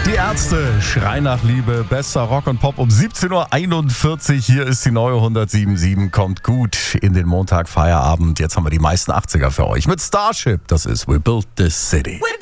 Die Ärzte, Schrei nach Liebe, bester Rock und Pop um 17.41 Uhr. Hier ist die neue 107.7, kommt gut in den Montag Feierabend. Jetzt haben wir die meisten 80er für euch mit Starship. Das ist We Built This City.